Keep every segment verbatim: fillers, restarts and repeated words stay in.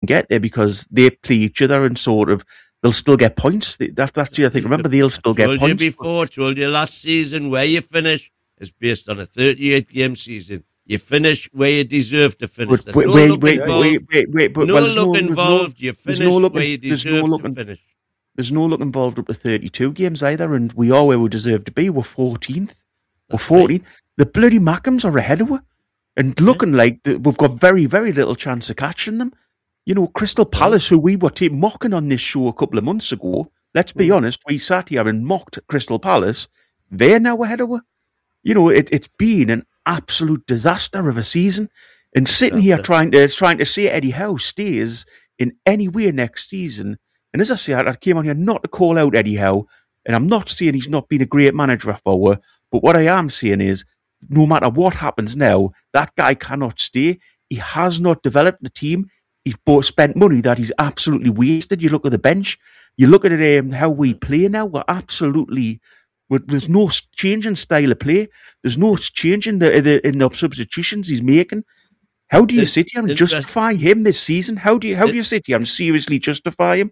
get there because they play each other and sort of they'll still get points. That, that's the other thing. Remember, they'll still get told points. You before, told you last season where you finish is based on a thirty-eight game season. You finish where you deserve to finish. But wait, no wait, luck wait, involved. wait, wait, wait, but, no well, luck no, involved. No, you finish no look, where you deserve no to look, finish. There's no luck involved up to thirty-two games either, and we are where we deserve to be. We're fourteenth. We're fourteenth. Right. The bloody Mackhams are ahead of us. And looking yeah. like the, we've got very, very little chance of catching them. You know, Crystal Palace, yeah. who we were t- mocking on this show a couple of months ago, let's be mm. honest, we sat here and mocked Crystal Palace. They're now ahead of us. You know, it, it's been an absolute disaster of a season. And sitting yeah, here yeah. trying to trying to say Eddie Howe stays in any way next season. And as I say, I, I came on here not to call out Eddie Howe, and I'm not saying he's not been a great manager for us, but what I am saying is, no matter what happens now, that guy cannot stay. He has not developed the team. He's bought, spent money that he's absolutely wasted. You look at the bench. You look at it, um, how we play now. We're absolutely... We're, there's no change in style of play. There's no change in the, the, in the substitutions he's making. How do you it, sit here and justify him this season? How do you how it, do you sit here and seriously justify him?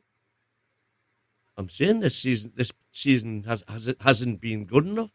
I'm saying this season this season has, has it hasn't been good enough.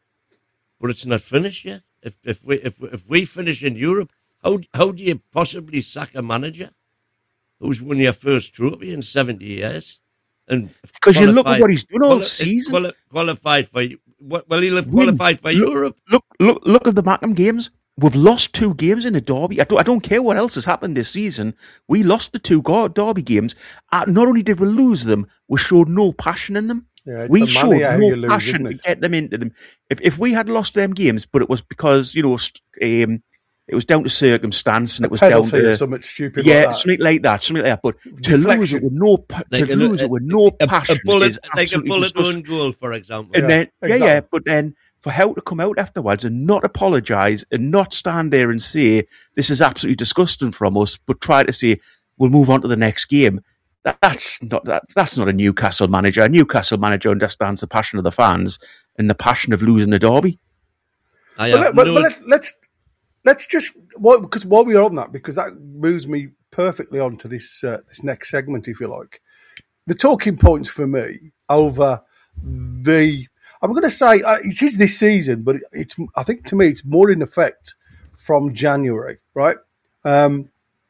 But it's not finished yet. If if we if if we finish in Europe, how how do you possibly sack a manager who's won your first trophy in seventy years? And because you look at what he's done all quali- season, quali- qualified for well, he'll have qualified for look, Europe. Look look look at the Mackham games. We've lost two games in a derby. I don't I don't care what else has happened this season. We lost the two derby games. Uh, not only did we lose them, we showed no passion in them. Yeah, we showed no lose, passion to get them into them. If if we had lost them games, but it was because, you know, um, it was down to circumstance and it was down to something stupid, yeah, like that. something like that, something like that. But Deflection. to lose it with no, like to lose a, it with no a, passion, a bullet, is like a bullet own goal, for example. And yeah, then yeah, exactly. yeah, but then for Howe to come out afterwards and not apologise and not stand there and say this is absolutely disgusting from us, but try to say we'll move on to the next game. That, that's not that, that's not a Newcastle manager. A Newcastle manager understands the passion of the fans and the passion of losing the derby. I but, let, but, no... but let's let's let's just well, because while we're on that, because that moves me perfectly on to this uh, this next segment, if you like. The talking points for me over the I'm going to say uh, it is this season, but it's I think to me it's more in effect from January, right? Um,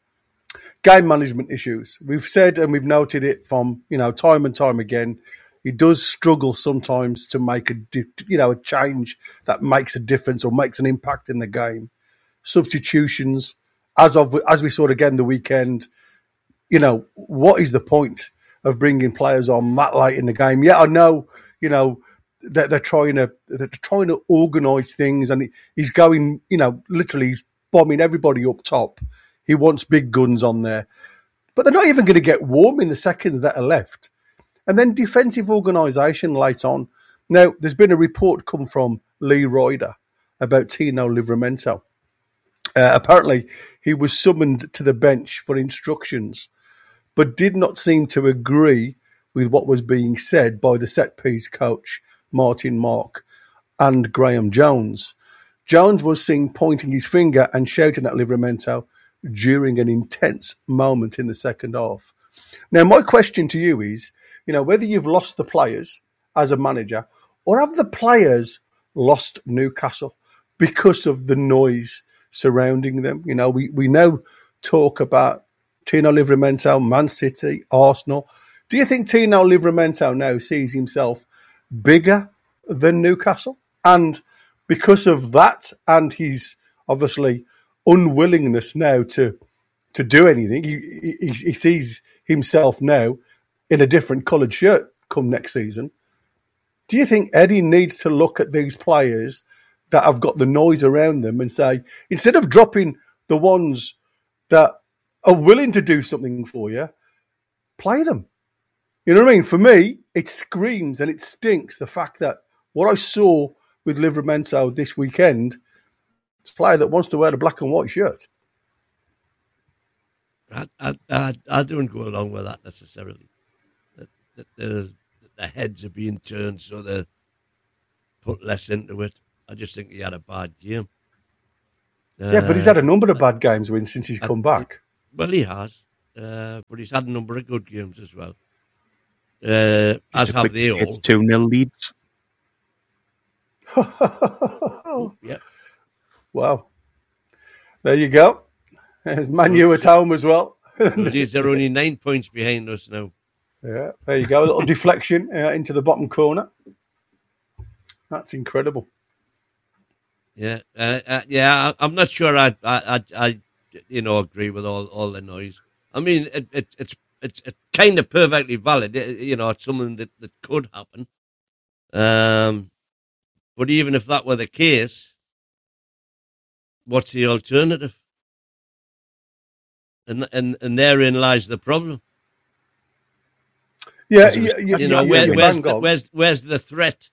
Game management issues. We've said and we've noted it from, you know, time and time again. He does struggle sometimes to make a, di- you know, a change that makes a difference or makes an impact in the game. Substitutions, as of as we saw again the weekend. You know, what is the point of bringing players on that late in the game? Yeah, I know. You know that they're trying to they're trying to organise things, and he's going. You know, literally, he's bombing everybody up top. He wants big guns on there. But they're not even going to get warm in the seconds that are left. And then defensive organisation late on. Now, there's been a report come from Lee Ryder about Tino Livramento. Uh, apparently, he was summoned to the bench for instructions, but did not seem to agree with what was being said by the set-piece coach, Martin Mark, and Graham Jones. Jones was seen pointing his finger and shouting at Livramento during an intense moment in the second half. Now, my question to you is, you know, whether you've lost the players as a manager or have the players lost Newcastle because of the noise surrounding them? You know, we, we now talk about Tino Livramento, Man City, Arsenal. Do you think Tino Livramento now sees himself bigger than Newcastle? And because of that and his, obviously, unwillingness now to to do anything, he, he, he sees himself now in a different coloured shirt come next season. Do you think Eddie needs to look at these players that have got the noise around them and say, instead of dropping the ones that are willing to do something for you, play them? You know what I mean? For me, it screams and it stinks the fact that what I saw with Livramento this weekend, it's a player that wants to wear the black and white shirt. I, I, I, I don't go along with that necessarily. The, the, the, the heads are being turned so they put less into it. I just think he had a bad game. Yeah, uh, but he's had a number of bad games win since he's come back. Well, he has. uh, but he's had a number of good games as well. Uh, as have they all. two nil leads. Oh, yeah. Wow. There you go. There's Man U at home as well. They're only nine points behind us now. Yeah, there you go. A little deflection uh, into the bottom corner. That's incredible. Yeah, uh, uh, yeah. I, I'm not sure. I, I, I, you know, agree with all, all the noise. I mean, it, it, it's it's it's kind of perfectly valid. It, you know, it's something that, that could happen. Um, but even if that were the case, what's the alternative? And and and therein lies the problem. Yeah, yeah, yeah, you know, yeah, where, yeah, where's, the, the, where's where's the threat?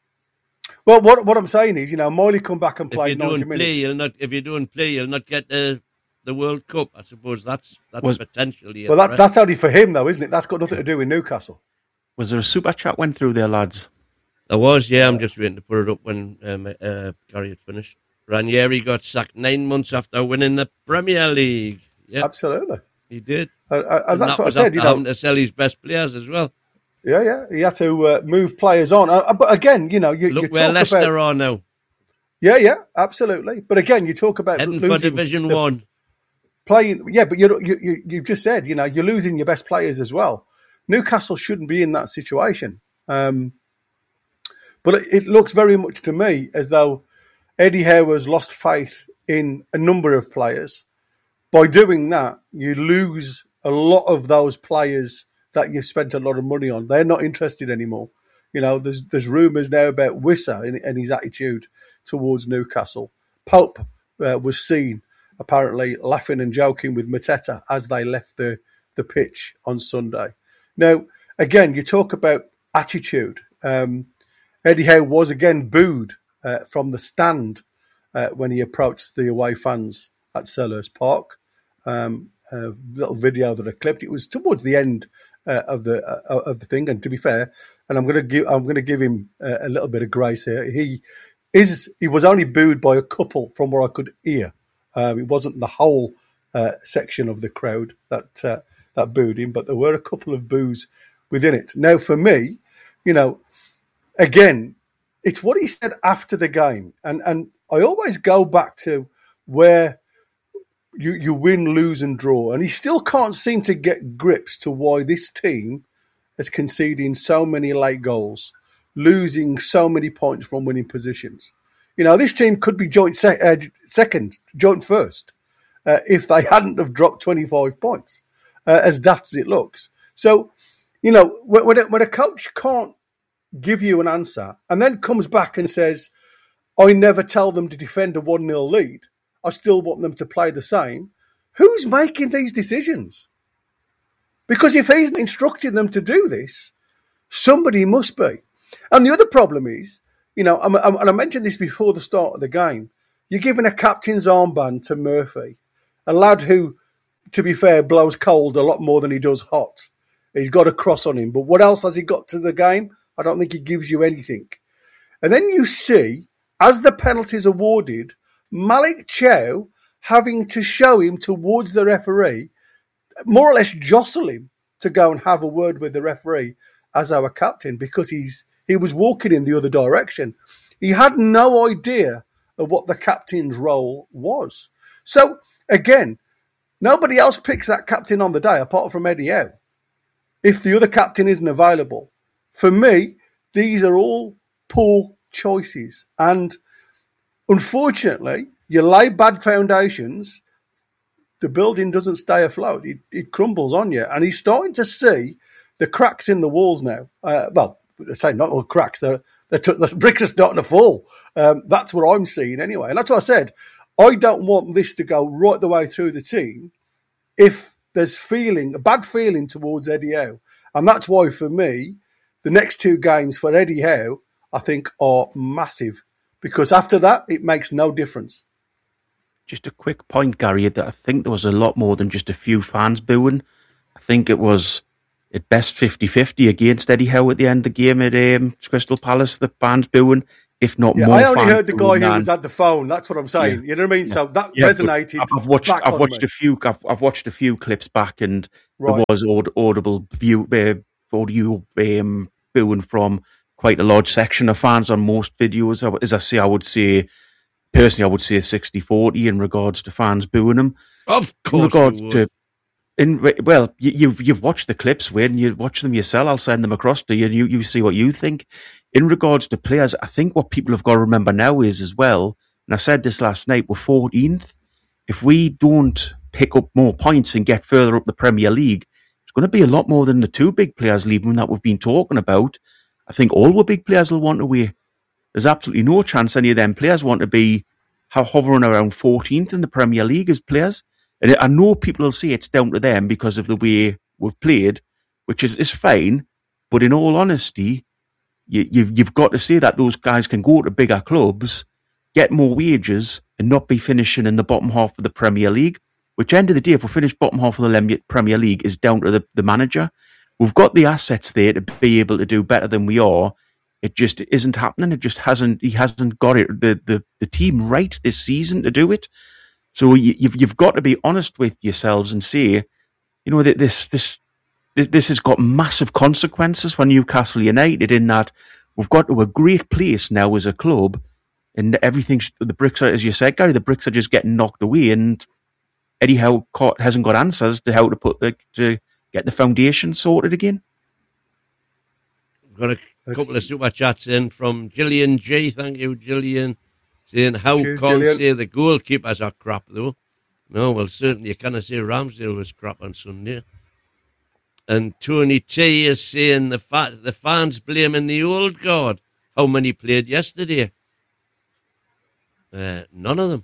Well, what what I'm saying is, you know, Miley come back and play if you ninety don't minutes. Play, you'll not. If you don't play, you'll not get the the World Cup. I suppose that's that's was, potentially. A well, that's threat. that's only for him, though, isn't it? That's got nothing to do with Newcastle. Was there a super chat went through there, lads? There was, yeah. I'm just waiting to put it up when um, uh, Gary had finished. Ranieri got sacked nine months after winning the Premier League. Yep. Absolutely, he did. Uh, uh, and, and that's that what was I said. After You know, having to sell his best players as well. Yeah, yeah. He had to uh, move players on. Uh, but again, you know, you, look you where talk Leicester about, are now. Yeah, yeah, absolutely. But again, you talk about heading losing for Division the, One. Playing, yeah, but you you you you just said, you know, you're losing your best players as well. Newcastle shouldn't be in that situation. Um, but it, it looks very much to me as though Eddie Howe has lost faith in a number of players. By doing that, you lose a lot of those players that you spent a lot of money on. They're not interested anymore. You know, there's there's rumours now about Wissa and, and his attitude towards Newcastle. Pope uh, was seen apparently laughing and joking with Mateta as they left the, the pitch on Sunday. Now, again, you talk about attitude. Um, Eddie Howe was again booed uh, from the stand uh, when he approached the away fans at Selhurst Park. Um, a little video that I clipped. It was towards the end uh, of the uh, of the thing, and to be fair, and I'm going to give I'm going to give him uh, a little bit of grace here. He is he was only booed by a couple from where I could hear. Um, it wasn't the whole uh, section of the crowd that uh, that booed him, but there were a couple of boos within it. Now, for me, you know, again, it's what he said after the game, and and I always go back to where you you win, lose, and draw, and he still can't seem to get grips to why this team is conceding so many late goals, losing so many points from winning positions. You know, this team could be joint se- uh, second, joint first, uh, if they hadn't have dropped twenty-five points, uh, as daft as it looks. So, you know, when, when, a, when a coach can't give you an answer and then comes back and says, I never tell them to defend a one nil lead, I still want them to play the same, who's making these decisions? Because if he's instructing them to do this, somebody must be. And the other problem is, you know, I'm, I'm, and I mentioned this before the start of the game, you're giving a captain's armband to Murphy, a lad who, to be fair, blows cold a lot more than he does hot. He's got a cross on him. But what else has he got to the game? I don't think he gives you anything. And then you see, as the penalties awarded, Malik Chow having to show him towards the referee, more or less jostle him to go and have a word with the referee as our captain, because he's he was walking in the other direction. He had no idea of what the captain's role was. So, again, nobody else picks that captain on the day apart from Eddie Howe. If the other captain isn't available. For me, these are all poor choices. And unfortunately, you lay bad foundations, the building doesn't stay afloat. It, it crumbles on you. And he's starting to see the cracks in the walls now. Uh, well, they say not all cracks. They're, they're t- the bricks are starting to fall. Um, that's what I'm seeing anyway. And that's what I said. I don't want this to go right the way through the team if there's feeling, a bad feeling towards Eddie Howe. And that's why, for me, the next two games for Eddie Howe, I think, are massive. Because after that, it makes no difference. Just a quick point, Gary, that I think there was a lot more than just a few fans booing. I think it was at best fifty-fifty against Eddie Howe at the end of the game at um, Crystal Palace, the fans booing. if not Yeah, more. I only fans heard the booing guy who than- was at the phone. That's what I'm saying. Yeah. You know what I mean? Yeah. So that Yeah, but resonated. I've- I've watched. back I've on watched me. a few. I've, I've watched a few clips back, and Right. there was aud- audible view, uh, audio um, booing from quite a large section of fans on most videos. As I say, I would say personally, I would say sixty forty in regards to fans booing him. Of In course, regards you would. to, in re- well, you, you've you've watched the clips, Wayne. You watch them yourself. I'll send them across to you, and you you see what you think. In regards to players, I think what people have got to remember now is as well, and I said this last night, we're fourteenth. If we don't pick up more points and get further up the Premier League, it's going to be a lot more than the two big players leaving that we've been talking about. I think all the big players will want away. There's absolutely no chance any of them players want to be ho- hovering around fourteenth in the Premier League as players. And I know people will say it's down to them because of the way we've played, which is, is fine. But in all honesty, you, you've, you've got to say that those guys can go to bigger clubs, get more wages, and not be finishing in the bottom half of the Premier League. Which, end of the day, if we finish bottom half of the Lem- Premier League, is down to the, the manager. We've got the assets there to be able to do better than we are. It just isn't happening. It just hasn't. He hasn't got it the the, the team right this season to do it. So you, you've you've got to be honest with yourselves and say, you know, that this this this, this has got massive consequences for Newcastle United in that we've got to a great place now as a club, and everything's the bricks are, as you said, Gary, the bricks are just getting knocked away, and Eddie Howe hasn't got answers to how to put the to get the foundation sorted again. Got a couple of super chats in from Gillian G. Thank you, Gillian. Saying how Cheers, can't Gillian. say the goalkeepers are crap though. No, well certainly you cannot say Ramsdale was crap on Sunday. And Tony T is saying the fa- the fans blaming the old guard. How many played yesterday? Uh, none of them.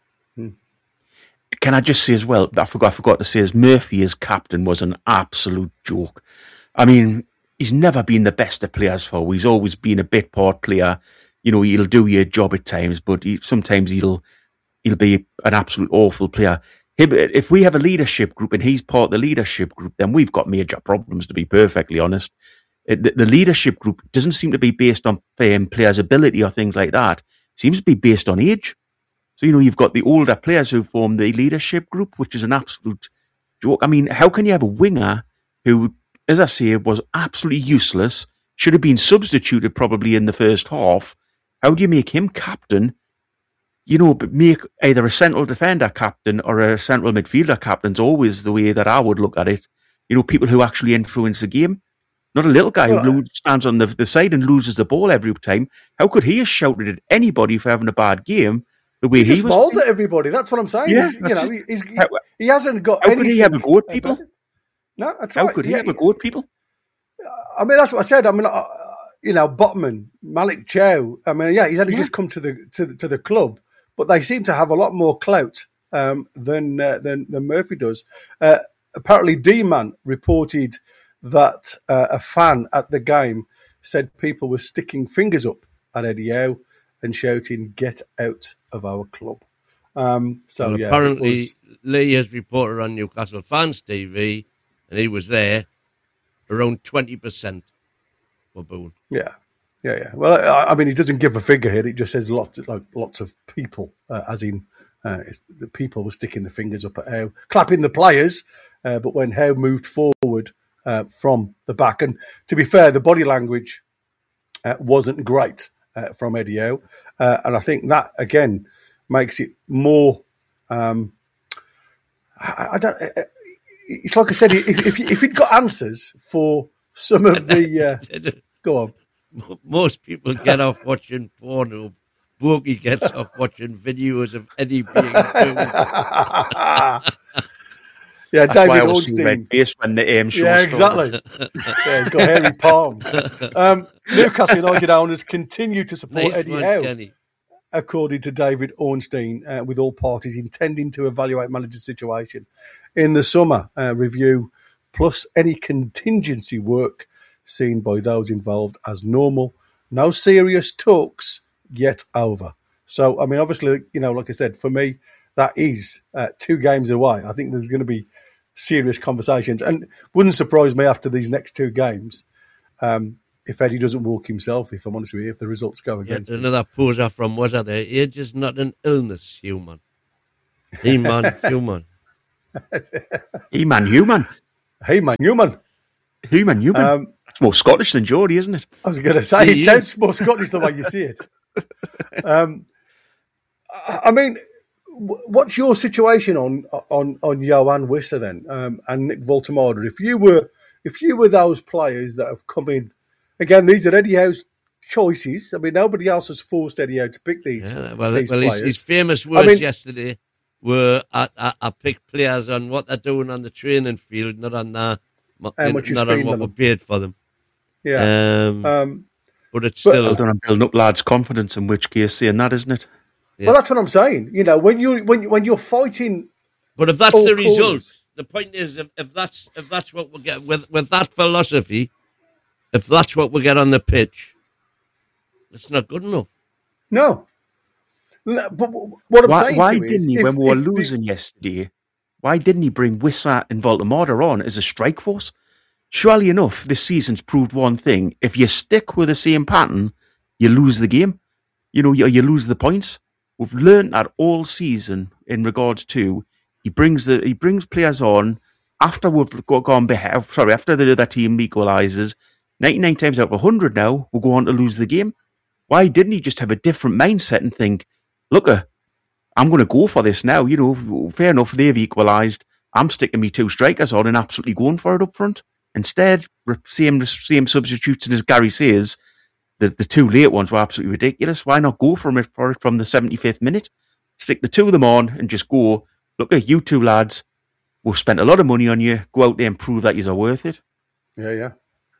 Can I just say as well, I forgot, I forgot to say, as Murphy as captain was an absolute joke. I mean, he's never been the best of players for. He's always been a bit part player. You know, he'll do your job at times, but he, sometimes he'll he'll be an absolute awful player. If we have a leadership group and he's part of the leadership group, then we've got major problems, to be perfectly honest. The, the leadership group doesn't seem to be based on um, players' ability or things like that. It seems to be based on age. So, you know, you've got the older players who form the leadership group, which is an absolute joke. I mean, how can you have a winger who, as I say, was absolutely useless, should have been substituted probably in the first half? How do you make him captain? You know, but make either a central defender captain or a central midfielder captain's always the way that I would look at it. You know, people who actually influence the game. Not a little guy Well, who lo- stands on the, the side and loses the ball every time. How could he have shouted at anybody for having a bad game the way He he, just was? mauls at everybody. That's what I'm saying. Yeah, He's, you that's know, it. he's, he, How- he hasn't got. How could he have a anything go at people? about it. No, that's How right. could he Yeah, have a go at people? I mean, that's what I said. I mean, uh, you know, Botman, Malik Chow. I mean, yeah, he's only Yeah. just come to the to the, to the club, but they seem to have a lot more clout um, than, uh, than than Murphy does. Uh, apparently, D-Man reported that uh, a fan at the game said people were sticking fingers up at Eddie Howe and shouting, "Get out of our club." Um, so Well, yeah, it apparently was- Lee has reported on Newcastle Fans T V, and he was there. Around twenty percent were booing. Yeah, yeah, yeah. Well, I, I mean, he doesn't give a figure here. It just says lots, like lots of people, uh, as in uh, it's, the people were sticking the fingers up at Howe, clapping the players. Uh, but when Howe moved forward uh, from the back, and to be fair, the body language uh, wasn't great uh, from Eddie Howe, uh, and I think that again makes it more. Um, I, I don't. It's like I said, if if, if he'd got answers for some of the, uh, go on. Most people get off watching porno. Bogey gets off watching videos of Eddie being booed. Yeah, That's why I David was so red Ornstein. faced when the aim show Yeah, started. exactly. Yeah, he's got hairy palms. Um, Newcastle United owners continue to support Nice Eddie one, Howe, Kenny. according to David Ornstein, uh, with all parties intending to evaluate manager's situation in the summer uh, review, plus any contingency work seen by those involved as normal. No serious talks yet over. So, I mean, obviously, you know, like I said, for me, that is uh, two games away. I think there's going to be serious conversations, and wouldn't surprise me after these next two games um, if Eddie doesn't walk himself, if I'm honest with you, if the results go Yet against him. another poser from was there? Age is not an illness, human. He-man, human. He-man, human. Hey, man, human. Human, human. Um, That's more Scottish than Geordie, isn't it? I was going to say, See it you. sounds more Scottish the way you see it. Um, I I mean, w- what's your situation on on on Johan Wissa then, um, and Nick Voltemada? If you were if you were those players that have come in, again, these are Eddie Howe's choices. I mean, nobody else has forced Eddie Howe to pick these. Yeah, well, these well his, players. his famous words mean- yesterday were, I, I, I pick players on what they're doing on the training field, not on, uh, How much you not on spend what on we them. paid for them. Yeah. Um, Um, but it's but- still... Well done on building up lads' confidence, in which case saying that, isn't it? Yeah. Well, that's what I'm saying. You know, when you when when you're fighting, But if that's all the result, corners. the point is, if, if that's if that's what we get with with that philosophy, if that's what we get on the pitch, it's not good enough. no. No, but what I'm Why, saying why to you is, didn't he, if- when we were if the- losing yesterday, why didn't he bring Wissa and Voltemada on as a strike force? Surely enough, this season's proved one thing. If you stick with the same pattern, you lose the game. You know, you, you lose the points. We've learned that all season in regards to he brings the he brings players on after we've got, gone behind. Sorry, after the other team equalises. ninety-nine times out of one hundred now, we'll go on to lose the game. Why didn't he just have a different mindset and think, look, uh, I'm going to go for this now. You know, fair enough, they've equalised. I'm sticking me two strikers on and absolutely going for it up front. Instead, re- same same substitutes, and as Gary says, the, the two late ones were absolutely ridiculous. Why not go from it for it from the seventy-fifth minute? Stick the two of them on and just go, look at you two lads, we've spent a lot of money on you. Go out there and prove that you're worth it. Yeah, yeah.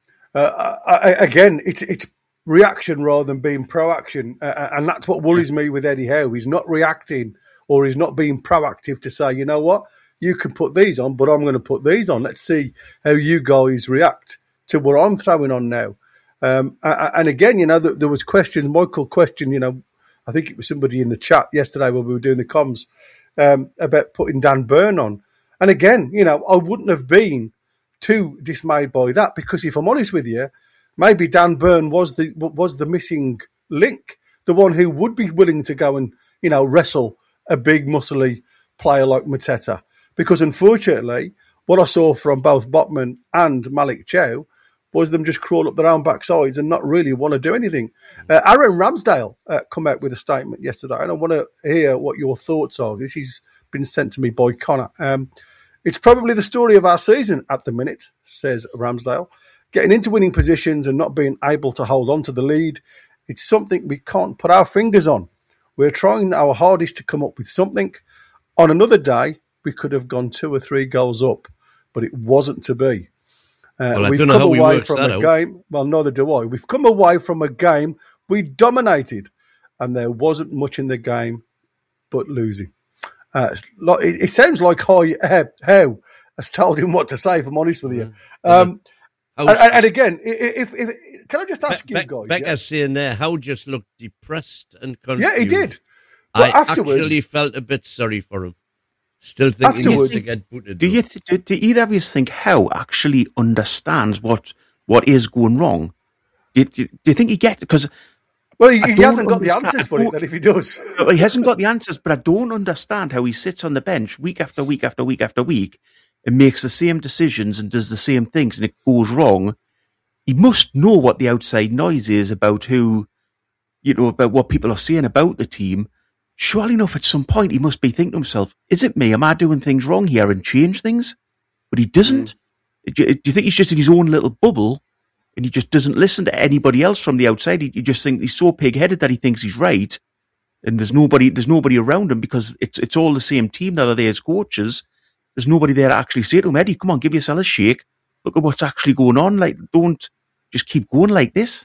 Uh, I, I, again, it's it's reaction rather than being pro-action, uh, and that's what worries me with Eddie Howe. He's not reacting, or he's not being proactive to say, you know what, you can put these on, but I'm going to put these on. Let's see how you guys react to what I'm throwing on now. Um, and again, you know, there was questions. Michael questioned, you know, I think it was somebody in the chat yesterday when we were doing the comms um, about putting Dan Burn on. And again, you know, I wouldn't have been too dismayed by that, because if I'm honest with you, maybe Dan Burn was the was the missing link, the one who would be willing to go and, you know, wrestle a big muscly player like Mateta. Because unfortunately, what I saw from both Botman and Malik Chow was them just crawl up their own backsides and not really want to do anything. Uh, Aaron Ramsdale uh, come out with a statement yesterday, and I want to hear what your thoughts are. This has been sent to me by Connor. Um, it's probably the story of our season at the minute, says Ramsdale. Getting into winning positions and not being able to hold on to the lead, it's something we can't put our fingers on. We're trying our hardest to come up with something. On another day, we could have gone two or three goals up, but it wasn't to be. Uh, Well, I we've don't know come how he away works from that a out. game. Well, neither do I. We've come away from a game we dominated, and there wasn't much in the game but losing. Uh, it's like- it, it sounds like how how has told him what to say. If I'm honest with you. Um, How- and, and again, i- i- if, if can I just ask Be- you Be- guys? Becca's yeah? saying there, how just looked depressed and confused. Yeah, he did. I But afterwards- actually felt a bit sorry for him. Still think he needs Afterwards- to get booted. Do though. you th- do, do either of you think Howe actually understands what what is going wrong? Do, do, do you think he gets because Well, he, I he don't hasn't got the understand- answers for I it. don't- Then if he does, he hasn't got the answers? But I don't understand how he sits on the bench week after week after week after week and makes the same decisions and does the same things, and it goes wrong. He must know what the outside noise is about who, you know, about what people are saying about the team. Surely enough, at some point, he must be thinking to himself, is it me? Am I doing things wrong here and change things? But he doesn't. Do, you, do you think he's just in his own little bubble and he just doesn't listen to anybody else from the outside? He, you just think he's so pig-headed that he thinks he's right, and there's nobody there's nobody around him because it's it's all the same team that are there as coaches. There's nobody there to actually say to him, Eddie, come on, give yourself a shake. Look at what's actually going on. Like, don't just keep going like this.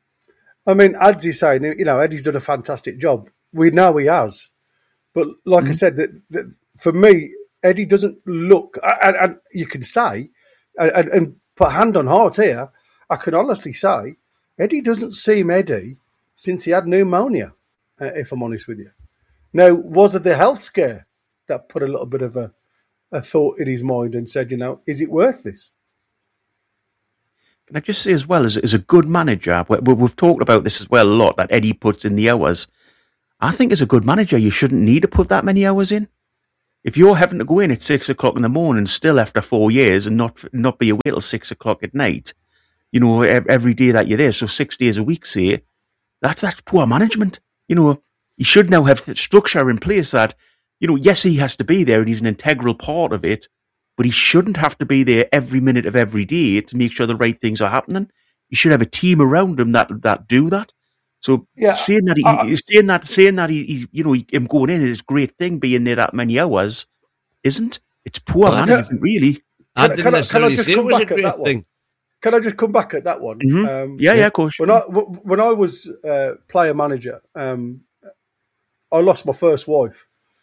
I mean, as he's saying, you know, Eddie's done a fantastic job. We know he has, but like I said, that, that for me, Eddie doesn't look. And, and you can say, and, and put hand on heart here, I can honestly say, Eddie doesn't seem Eddie since he had pneumonia. Uh, if I'm honest with you. Now, was it the health scare that put a little bit of a, a thought in his mind and said, you know, is it worth this? can I just say as well, as, as a good manager, we, we've talked about this as well a lot, that Eddie puts in the hours. I think as a good manager, you shouldn't need to put that many hours in. If you're having to go in at six o'clock in the morning still after four years and not not be away till six o'clock at night, you know, every day that you're there, so six days a week, say, that's, that's poor management. You know, you should now have the structure in place that, you know, yes, he has to be there and he's an integral part of it, but he shouldn't have to be there every minute of every day to make sure the right things are happening. You should have a team around him that that do that. So yeah, saying that, he, uh, saying that, saying that he, he, you know, he, him going in is a great thing. Being there that many hours isn't. It's poor well, management, really. I didn't necessarily say it was a great thing. Can I just come back at that one? Mm-hmm. Um, yeah, yeah, of course. When I when I was uh, player manager, um, I lost my first wife.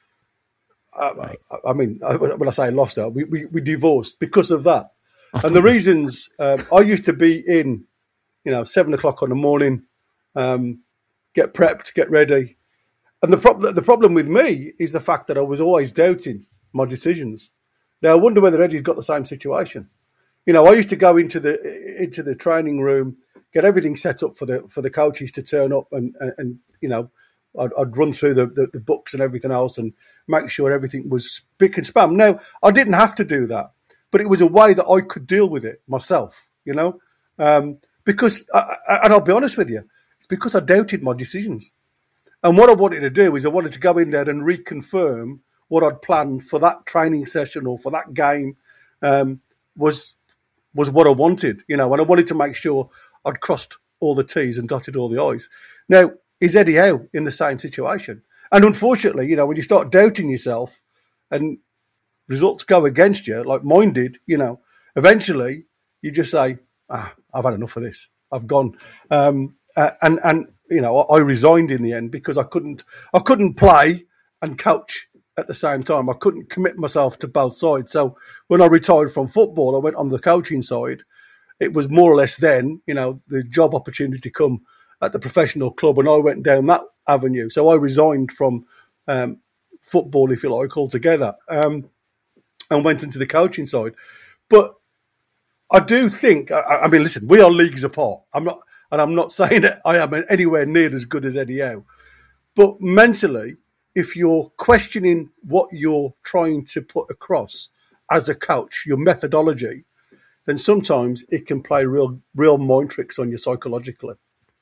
I, I mean, when I say I lost her, we, we, we divorced because of that. And the reasons, um, I used to be in, you know, seven o'clock in the morning, um, get prepped, get ready. And the, prob- the problem with me is the fact that I was always doubting my decisions. Now, I wonder whether Eddie's got the same situation. You know, I used to go into the into the training room, get everything set up for the for the coaches to turn up and, and, and you know, I'd, I'd run through the, the, the books and everything else and make sure everything was spick and span. Now, I didn't have to do that, but it was a way that I could deal with it myself, you know, um, because, I, I, and I'll be honest with you, it's because I doubted my decisions. And what I wanted to do is I wanted to go in there and reconfirm what I'd planned for that training session or for that game um, was was what I wanted, you know, and I wanted to make sure I'd crossed all the T's and dotted all the I's. Now, is Eddie Howe in the same situation? And unfortunately, you know, when you start doubting yourself and results go against you, like mine did, you know, eventually you just say, ah, I've had enough of this. I've gone. Um, uh, and, and, you know, I, I resigned in the end because I couldn't, I couldn't play and coach at the same time. I couldn't commit myself to both sides. So when I retired from football, I went on the coaching side. It was more or less then, you know, the job opportunity come at the professional club, and I went down that avenue. So I resigned from um, football, if you like, altogether, um, and went into the coaching side. But I do think, I, I mean, listen, we are leagues apart. I'm not, and I'm not saying that I am anywhere near as good as Eddie Howe. But mentally, if you're questioning what you're trying to put across as a coach, your methodology, then sometimes it can play real, real mind tricks on you psychologically.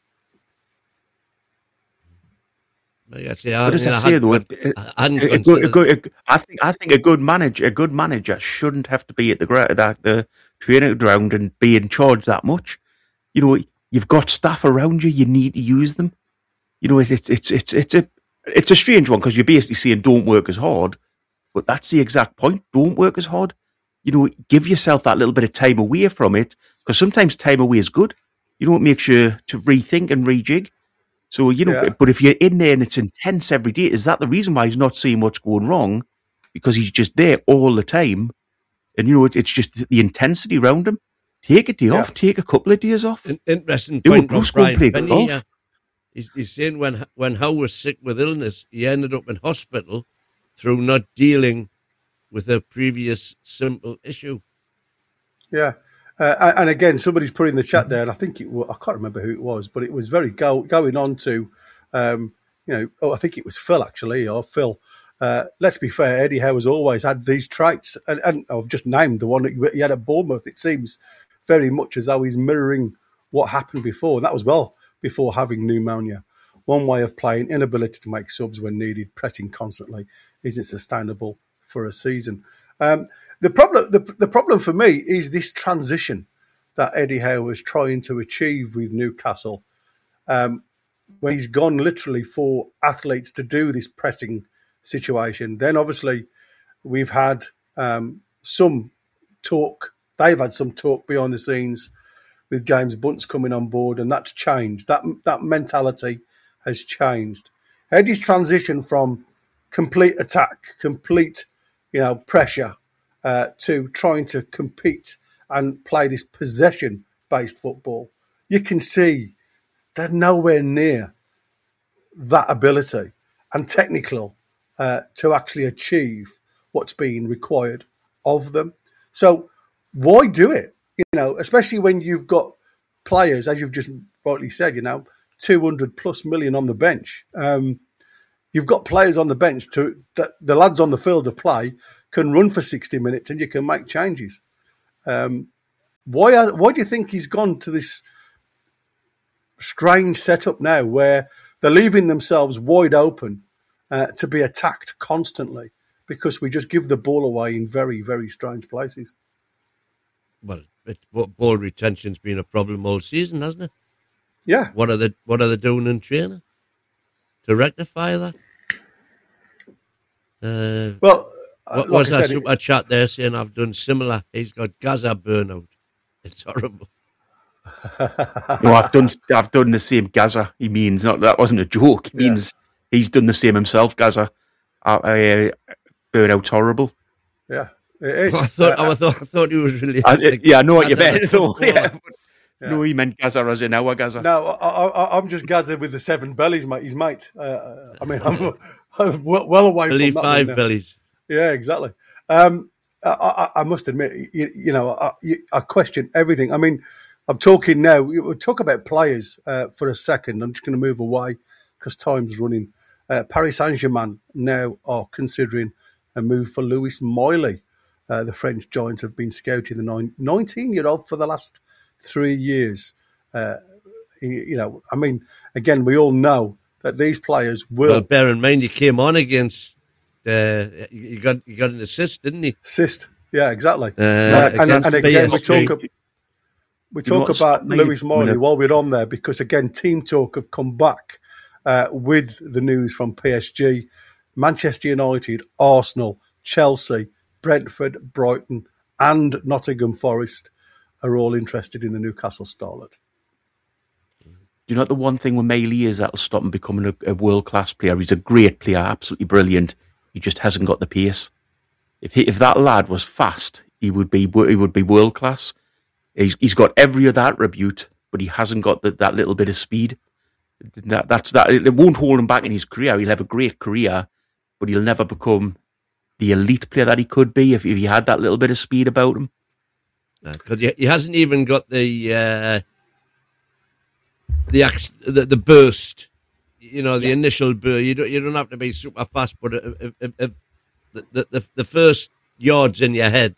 I say, I, what does mean, that I say had, though? I, a, a good, a good, a, I think I think a good manager, a good manager shouldn't have to be at the the, the training ground and be in charge that much. You know, you've got staff around you. You need to use them. You know, it, it's it's it's it's a it's a strange one because you're basically saying don't work as hard, but that's the exact point. Don't work as hard. You know, give yourself that little bit of time away from it, because sometimes time away is good. You know, it makes you to rethink and rejig. So, you know, yeah. But if you're in there and it's intense every day, is that the reason why he's not seeing what's going wrong? Because he's just there all the time. And, you know, it, it's just the intensity around him. Take a day yeah. off, take a couple of days off. An interesting Do point from Brian Penny, uh, he's, he's saying when, when Howe was sick with illness, he ended up in hospital through not dealing with a previous simple issue. Yeah. Uh, and again, somebody's put in the chat there, and I think it was, I can't remember who it was, but it was very go, going on to, um, you know, oh, I think it was Phil actually, or Phil. Uh, let's be fair, Eddie Howe has always had these traits, and, and I've just named the one that he had at Bournemouth. It seems very much as though he's mirroring what happened before. And that was well before having pneumonia. One way of playing, inability to make subs when needed, pressing constantly, isn't sustainable for a season. Um, The problem, the, the problem for me is this transition that Eddie Howe was trying to achieve with Newcastle, um, when he's gone literally for athletes to do this pressing situation. Then obviously we've had um, some talk. They've had some talk behind the scenes with James Bunce coming on board, and that's changed. That that mentality has changed. Eddie's transition from complete attack, complete, you know, pressure. Uh, to trying to compete and play this possession-based football, you can see they're nowhere near that ability and technical uh, to actually achieve what's being required of them. So why do it? you know, especially when you've got players, as you've just rightly said, you know, two hundred plus million on the bench. Um, you've got players on the bench to that the lads on the field of play can run for sixty minutes and you can make changes. Um, why are, why do you think he's gone to this strange setup now where they're leaving themselves wide open uh, to be attacked constantly because we just give the ball away in very, very strange places? Well, it, ball retention's been a problem all season, hasn't it? Yeah. What are they, what are they doing in training to rectify that? Uh, well, what like was I that said, super it, chat there saying I've done similar? He's got Gaza burnout. It's horrible. No, I've done I've done the same, Gaza. He means not that wasn't a joke. He Yeah. means he's done the same himself, Gaza. Uh, uh, burnout's horrible. Yeah, it is. I thought, Uh, I thought, I thought he was really. I, uh, yeah, I know what you Gaza, meant. the No, footballer. yeah, but- Yeah. no, he meant Gaza as in our Gaza. No, I, I, I'm just Gaza with the seven bellies, mate. His mate. Uh, I mean, I'm, I'm well well away Billy from that Five one now. Bellies. Yeah, exactly. Um, I, I, I must admit, you, you know, I, I question everything. I mean, I'm talking now. We'll talk about players uh, for a second. I'm just going to move away because time's running. Uh, Paris Saint-Germain now are considering a move for Louis Miley. Uh, the French Giants have been scouting the nineteen-year-old for the last three years. Uh, you, you know, I mean, again, we all know that these players will Well, bear in mind, he came on against. Uh, he got he got an assist, didn't he? assist. Yeah, exactly. Uh, and, and, against and again, we P S G. talk, we You know talk what's about made- Louis Miley minute. while we're on there because, again, Team Talk have come back uh, with the news from P S G, Manchester United, Arsenal, Chelsea, Brentford, Brighton, and Nottingham Forest are all interested in the Newcastle starlet. Do you know what the one thing with Meili is that'll stop him becoming a, a world-class player? He's a great player, absolutely brilliant. He just hasn't got the pace. If he, if that lad was fast, he would be he would be world-class. He's he's got every other attribute, but he hasn't got the, that little bit of speed. That, that's that. It won't hold him back in his career. He'll have a great career, but he'll never become the elite player that he could be if, if he had that little bit of speed about him. Because he, he hasn't even got the uh, the, ac- the the burst, you know, the Yeah. initial burst. You don't you don't have to be super fast, but if, if, if the, the the the first yards in your head,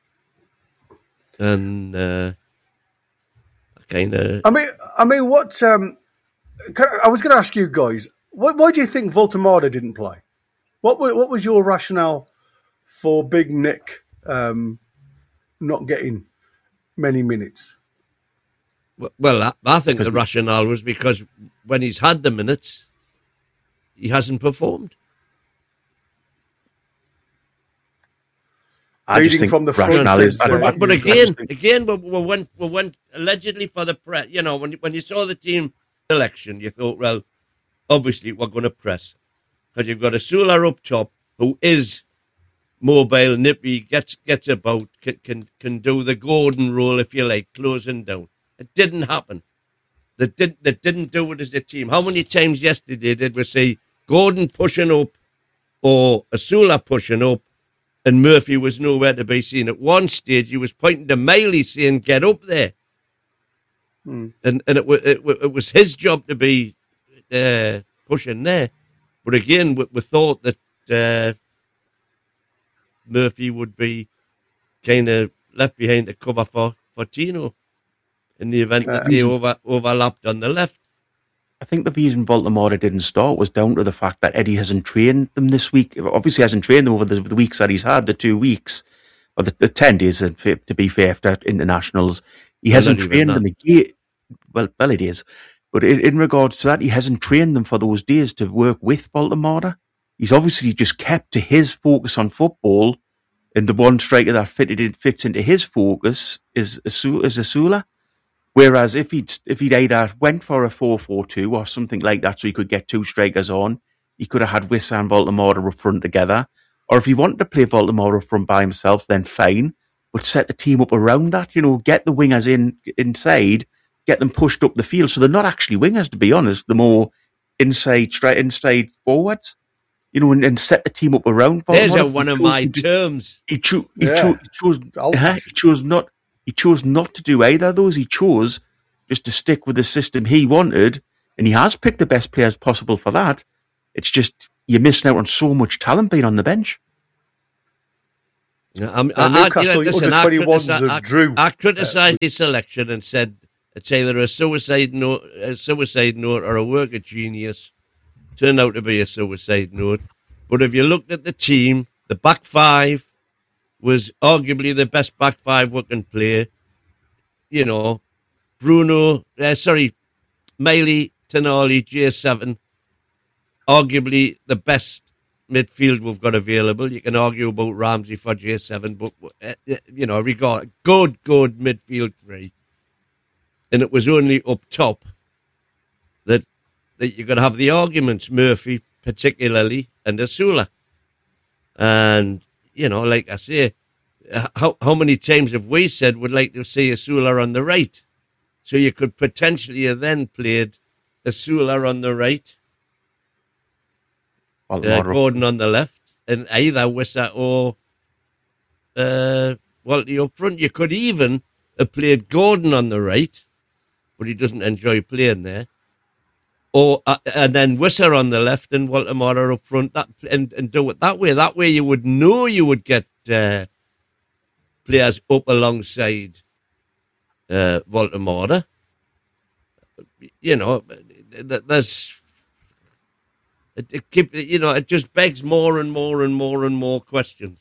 and uh, kind of I mean, I mean, what? Um, can I, I was going to ask you guys, why, why do you think Voltemada didn't play? What wa- what was your rationale for Big Nick um, not getting many minutes? well, I, I think the rationale was because when he's had the minutes, he hasn't performed. I Leading just think from the front rationale is. says, I don't- uh, I- But, but I again, just think- again, we, we went, we went allegedly for the press. You know, when when you saw the team selection, you thought, well, obviously we're going to press because you've got a Sula up top who is mobile, nippy, gets gets about, can can, can do the Gordon role if you like, closing down. It didn't happen. They didn't. They didn't do it as a team. How many times yesterday did we see Gordon pushing up or Asula pushing up? And Murphy was nowhere to be seen. At one stage, he was pointing to Miley saying, "Get up there," Hmm. and and it, wa- it, wa- it was his job to be uh, pushing there. But again, we, we thought that uh, Murphy would be kind of left behind to cover for, for Tino in the event that Uh, they over, overlapped on the left. I think the reason Baltimore didn't start was down to the fact that Eddie hasn't trained them this week. Obviously, hasn't trained them over the, the weeks that he's had, the two weeks, or the, the ten days, to be fair, after internationals. He Well, hasn't not even trained that. them again. Well, well, it is. But in, in regards to that, he hasn't trained them for those days to work with Baltimore. He's obviously just kept to his focus on football, and the one striker that fitted in, fits into his focus is Asu- is Asula. Whereas if he'd if he'd either went for a four four two or something like that, so he could get two strikers on, he could have had Wissa and Baltimore up front together. Or if he wanted to play Baltimore up front by himself, then fine. But set the team up around that. You know, get the wingers in inside, get them pushed up the field. So they're not actually wingers, to be honest. They're more inside, straight inside forwards. You know, and, and set the team up around There's Baltimore. a, one He of chose my to do- terms. He, cho- he, Yeah. cho- he chose. Old uh, he fashioned. chose not. he chose not to do either of those. He chose just to stick with the system he wanted, and he has picked the best players possible for that. It's just you're missing out on so much talent being on the bench. Yeah, I'm, And I, I, Newcastle you know, listen, under I, twenty-ones critici- of I, Drew. I criticised his selection and said it's either a suicide note, a suicide note, or a work of genius. Turned out to be a suicide note. But if you looked at the team, the back five was arguably the best back five we can play. You know, Bruno, uh, sorry, Miley, Tonali, J seven, arguably the best midfield we've got available. You can argue about Ramsey for J seven, but, uh, you know, regard good, good midfield three. And it was only up top that that you're going to have the arguments, Murphy particularly, and Asula. And, you know, like I say, how how many times have we said we'd like to see Asula on the right? So you could potentially have then played Asula on the right, Well, uh, Gordon on the left, and either Wissa or uh, Walty up front. You could even have played Gordon on the right, but he doesn't enjoy playing there. Or uh, and then Wissa on the left and Walter Mortar up front, that and, and do it that way. That way you would know you would get uh, players up alongside uh, Walter Mortar. You know, there's it, it keep you know it just begs more and more and more and more questions.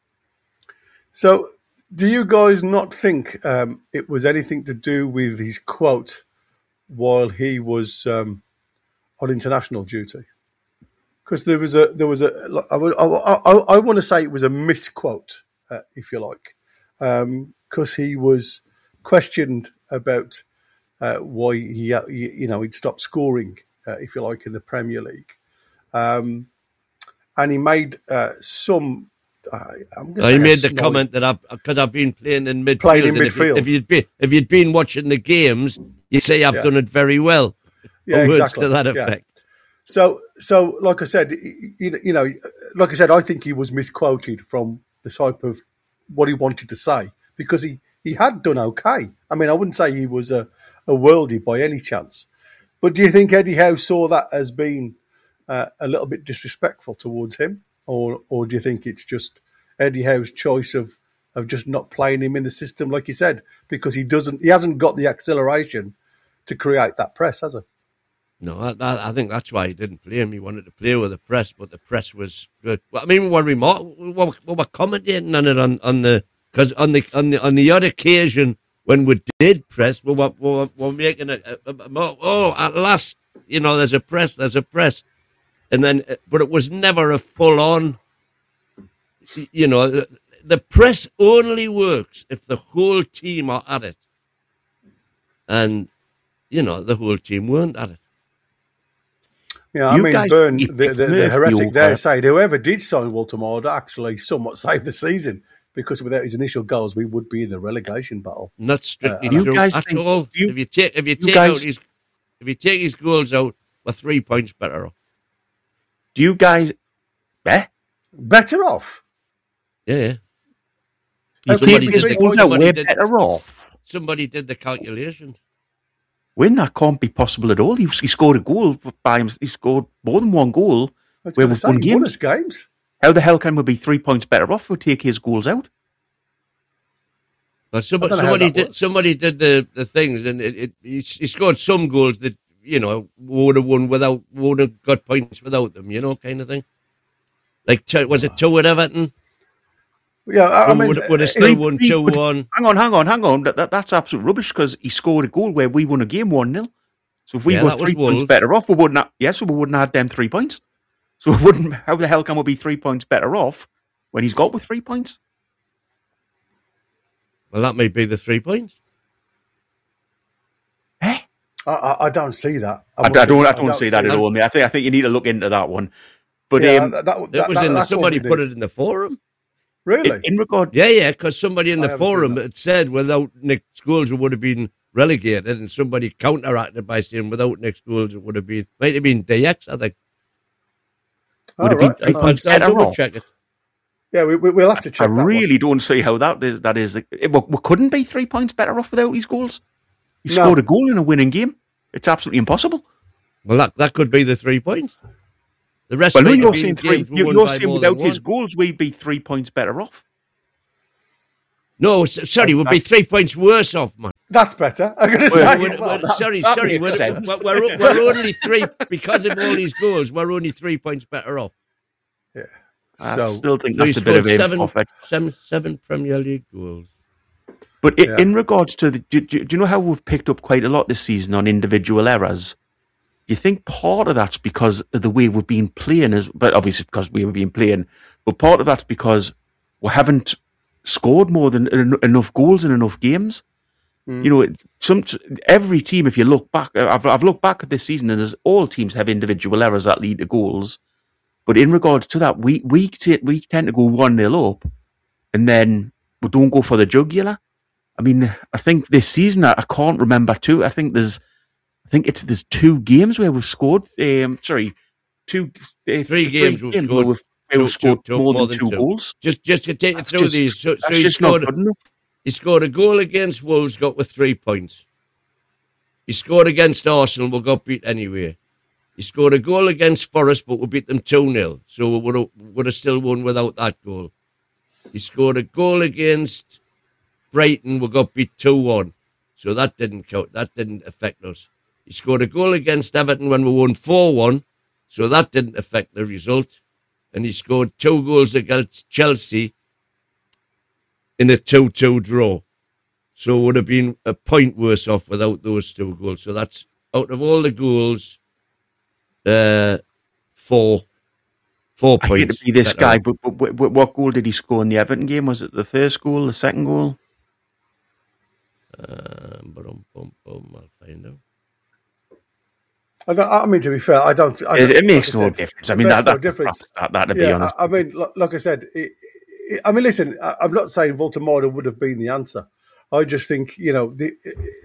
So, do you guys not think um, it was anything to do with his quote while he was um, on international duty? Because there was a there was a I, I, I, I want to say it was a misquote, uh, if you like, because um, he was questioned about uh, why he you know he'd stopped scoring, uh, if you like, in the Premier League, um, and he made uh, some. Uh, I'm oh, he made the comment that I've because I've been playing in midfield. Playing in If, you, midfield. if you'd been if you'd been watching the games, you say I've Yeah. done it very well. Yeah, Or words exactly. to that Yeah. effect. So, so like I said, you, you know, like I said, I think he was misquoted from the type of what he wanted to say because he, he had done okay. I mean, I wouldn't say he was a, a worldie by any chance. But do you think Eddie Howe saw that as being uh, a little bit disrespectful towards him? Or or do you think it's just Eddie Howe's choice of, of just not playing him in the system, like you said, because he doesn't, he hasn't got the acceleration to create that press, has he? No, I, I I think that's why he didn't play him. He wanted to play with the press, but the press was good. Well, I mean, what we what, what, what we're commentating on it on, on the because on the on the on the odd occasion when we did press, we were, we were, we were making a, a, a, a oh at last, you know, there's a press, there's a press, and then but it was never a full on. You know, the, the press only works if the whole team are at it, and you know the whole team weren't at it. Yeah, I You mean, guys Byrne, the, keep the, the Murphy heretic over- there said whoever did sign Walter Mortar actually somewhat saved the season because without his initial goals, we would be in the relegation battle. Not strictly Uh, you true guys at think- all. you- if you take if you you take guys- out his if you take his goals out, we're three points better off. Do you guys? Eh? Better off. Yeah, yeah. You Okay, take somebody his did the- goals out, somebody we're did- better off. Somebody did the calculations. When that can't be possible at all. He, he scored a goal by him. He scored more than one goal. I was Where going to we've say, won he won games. us games. How the hell can we be three points better off if we take his goals out? But somebody, I don't know how somebody that did works. somebody did the, the things, and it, it he, he scored some goals that you know would have won without would have got points without them. You know, kind of thing. Like two, was it two at Everton? Yeah, I, I mean, would, would have still he- won he two would- one. Hang on, hang on, hang on. That, that, that's absolute rubbish because he scored a goal where we won a game one nil. So if we Yeah, were that was three points Wolves. better off, we wouldn't have, yes, we wouldn't have had them three points. So we wouldn't, how the hell can we be three points better off when he's got with three points? Well, that may be the three points. Eh? I, I, I don't see that. I, must I don't, I admit, don't see that at all. mate. I think, I think you need to look into that one. But Yeah, um, that, that, It that, was that, in the, that's all somebody we put need. it in the forum. Really? in, in regard, Yeah, yeah, because somebody in I the haven't seen forum that. had said without Nick Scholes it would have been relegated, and somebody counteracted by saying without Nick Scholes it would have been might have been D X. I think. Oh, would it be right. three Oh, points I'll better double off? check it. Yeah, we, we, we'll have to check. I that really one. don't see how that is. That is, we, we couldn't be three points better off without these goals. You No. scored a goal in a winning game. It's absolutely impossible. Well, that, that could be the three points. The rest Well, no, might have you're been saying three. games we you- won You're by saying more than without his one. goals, we'd be three points better off. No, s- sorry, we'll be three points worse off, man. That's better. I'm going to Well, say. We're- well, we're- that- sorry, that sorry. makes We're, sense. we're, we're, we're only three, because of all these goals, we're only three points better off. Yeah. I So still think So he that's a bit of scored a seven, profit. seven, seven Premier League goals. But i Yeah. in regards to the, do, do, do you know how we've picked up quite a lot this season on individual errors? Do you think part of that's because of the way we've been playing, as, but obviously because we have been playing, but part of that's because we haven't scored more than en- enough goals in enough games. You know, it- some every team, if you look back, I've, I've looked back at this season, and there's all teams have individual errors that lead to goals. But in regards to that, we we t- we tend to go one nil up, and then we don't go for the jugular. I mean, I think this season I, I can't remember two. I think there's, I think it's there's two games where we've scored. Um, sorry, two uh, Three games we've where scored we've, where we've two- scored two- more, more than than two, two. goals. Just, just to take you That's through just- these. So, so that's he just not scored, good enough. he scored a goal against Wolves, got with three points. He scored against Arsenal, we got beat anyway. He scored a goal against Forest, but we beat them two nil. So we would have, would have still won without that goal. He scored a goal against Brighton, we got beat two one. So that didn't count. That didn't affect us. He scored a goal against Everton when we won four one. So that didn't affect the result. And he scored two goals against Chelsea in a two two draw. So it would have been a point worse off without those two goals. So that's out of all the goals, uh, four, four I points. hate to be this better guy, off. but, but, but but what goal did he score in the Everton game? Was it the first goal, the second goal? Um, bum, bum, bum, I'll find out. I, don't, I mean, to be fair, I don't. I It, don't it makes like I no said, difference. I mean, it that, makes no that, difference. that, that, to be Yeah, honest. I, I mean, lo- like I said, it, it, I mean, listen, I, I'm not saying Voltemada would have been the answer. I just think, you know, the,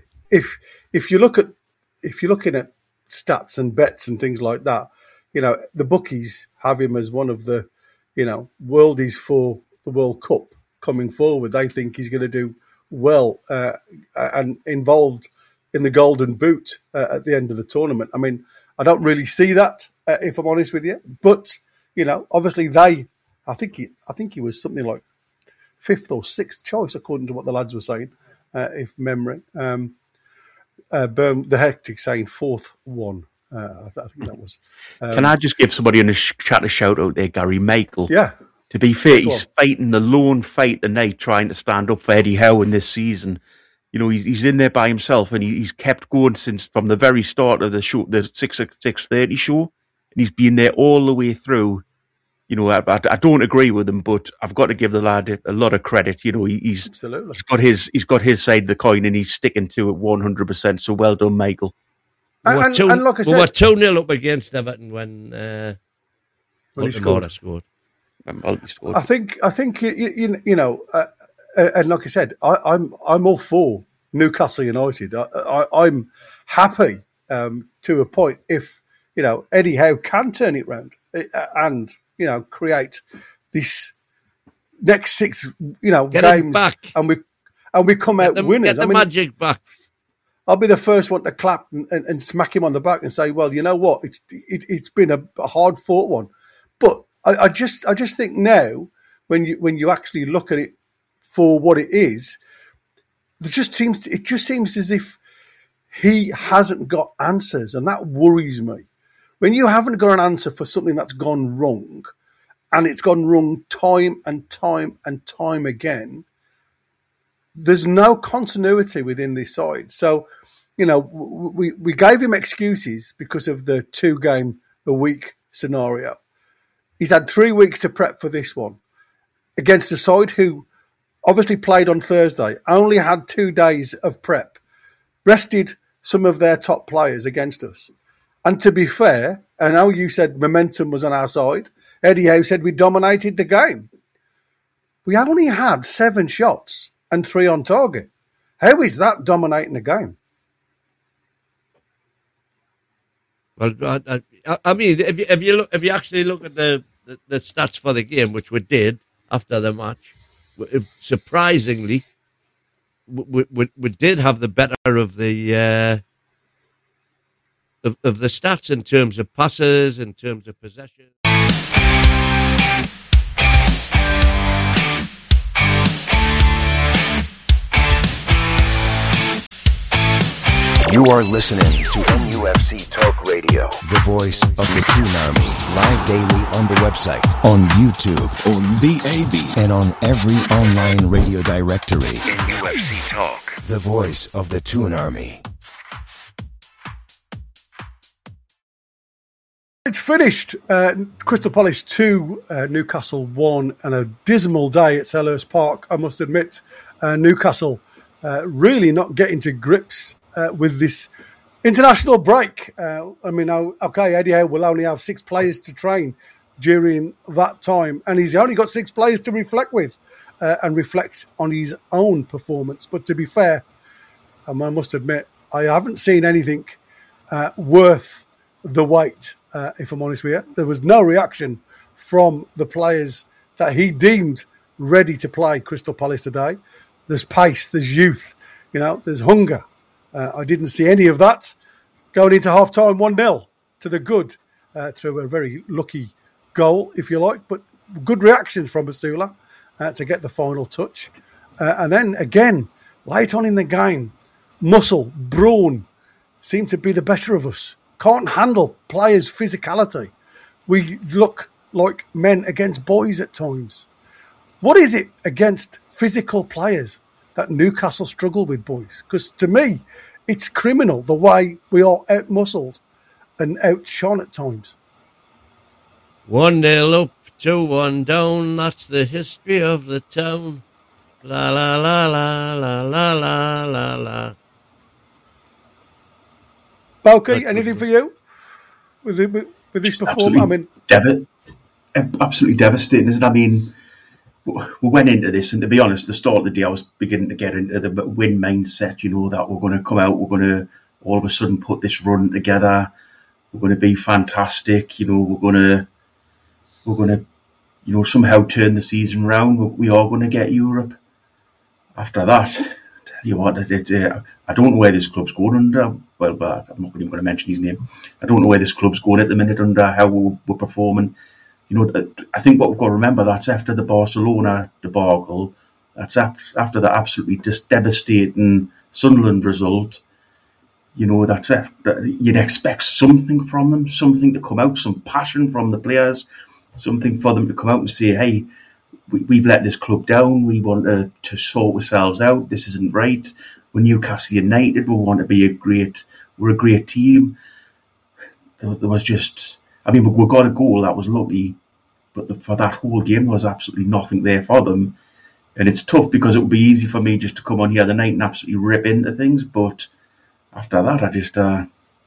if if you look at if you're looking at stats and bets and things like that, you know, the bookies have him as one of the, you know, worldies for the World Cup coming forward. They think he's going to do well uh, and involved in the Golden Boot uh, at the end of the tournament. I mean, I don't really see that, uh, if I'm honest with you. But you know, obviously they, I think he, I think he was something like fifth or sixth choice according to what the lads were saying, uh, if memory. Um, uh, Burn, the Hectic saying fourth one. Uh, I, th- I think that was. Um, Can I just give somebody in the sh- chat a shout out there, Gary Michael? Yeah. To be fair, Go he's on. fighting the lone fight tonight, trying to stand up for Eddie Howe in this season. You know, he's, he's in there by himself, and he, he's kept going since from the very start of the show, the six six thirty show, and he's been there all the way through. You know, I, I, I don't agree with him, but I've got to give the lad a, a lot of credit. You know, he, he's Absolutely. he's got his he's got his side of the coin, and he's sticking to it one hundred percent. So well done, Michael. We And, were and, two, and like I we were said, two nil up against Everton when uh, When he Voltemada scored. scored. Well, he scored. I think I think you, you, you know, uh, uh, and like I said, I, I'm I'm all for Newcastle United. I, I, I'm happy um, to a point if you know Eddie Howe can turn it round uh, and you know create this next six you know Get him games back. and we and we come Get out the, winners. get the I mean, magic back. I'll be the first one to clap and, and, and smack him on the back and say, "Well, you know what? It's it, it's been a, a hard fought one," but I, I just I just think now when you when you actually look at it for what it is, it just seems it just seems as if he hasn't got answers, and that worries me. When you haven't got an answer for something that's gone wrong, and it's gone wrong time and time and time again, there's no continuity within this side. So, you know, we, we gave him excuses because of the two game a week scenario. He's had three weeks to prep for this one against a side who obviously played on Thursday, only had two days of prep, rested some of their top players against us. And to be fair, I know you said momentum was on our side. Eddie Howe said we dominated the game. We only had seven shots and three on target. How is that dominating the game? Well, I, I, I mean, if you if you look if you actually look at the, the, the stats for the game, which we did, after the match. Surprisingly, we, we, we did have the better of the uh, of, of the stats in terms of passes, in terms of possession. You are listening to N U F C Talk Radio, the voice of the Toon Army. Live daily on the website, on YouTube, on the A B, and on every online radio directory. N U F C Talk, the voice of the Toon Army. It's finished. Uh, Crystal Palace two, uh, Newcastle one, and a dismal day at Selhurst Park. I must admit, uh, Newcastle uh, really not getting to grips Uh, with this international break. Uh, I mean, okay, Eddie Howe will only have six players to train during that time, and he's only got six players to reflect with uh, and reflect on his own performance. But to be fair, um, I must admit, I haven't seen anything uh, worth the wait, uh, if I'm honest with you. There was no reaction from the players that he deemed ready to play Crystal Palace today. There's pace, there's youth, you know, there's hunger. Uh, I didn't see any of that. Going into half-time one nil to the good uh, through a very lucky goal, if you like, but good reaction from Basula uh, to get the final touch. Uh, and then, again, late on in the game, muscle, brawn seem to be the better of us. Can't handle players' physicality. We look like men against boys at times. What is it against physical players that Newcastle struggle with, boys? Because to me, it's criminal the way we are out-muscled and outshone at times. one nil up, two one down, that's the history of the town. La la la la la la la la la. Balky, anything for you with, with, with this performance? I mean, dev- absolutely devastating, isn't it? I mean, we went into this, and to be honest, the start of the day, I was beginning to get into the win mindset, you know, that we're going to come out, we're going to all of a sudden put this run together, we're going to be fantastic, you know, we're going to, we're going to, you know, somehow turn the season around, we are going to get Europe. After that, tell you what, it, it, uh, I don't know where this club's going under, well, but I'm not even going to mention his name, I don't know where this club's going at the minute under how we're, we're performing. You know, I think what we've got to remember, that's after the Barcelona debacle, that's after the absolutely just devastating Sunderland result. You know, that's after, you'd expect something from them, something to come out, some passion from the players, something for them to come out and say, hey, we, we've let this club down, we want to, to sort ourselves out, this isn't right. We're Newcastle United, we want to be a great, we're a great team. There, there was just... I mean, we got a goal, that was lucky, but the, for that whole game, there was absolutely nothing there for them. And it's tough because it would be easy for me just to come on here the night and absolutely rip into things. But after that, I just uh,